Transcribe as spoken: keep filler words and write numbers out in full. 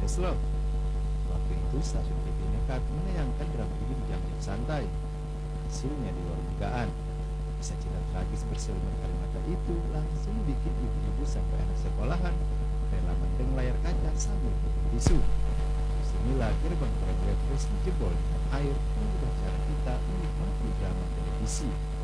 loh. Waktu itu stasiun T V nekat menayangkan drama ini di jam-jam santai. Hasilnya di luar dugaan. Kisah cinta tragis berselimut air mata itu langsung bikin ibu-ibu sampai anak sekolahan rela mendeng layar kaca sambil bikin tisu. Disinilah gerbang tram refresh dijebol dengan air mengubah cara kita menikmati drama televisi.